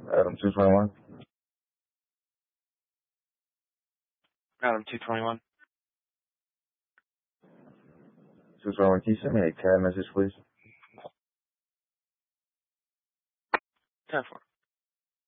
Adam 221. Adam 221. 221, can you send me a CAD message, please? 10-4.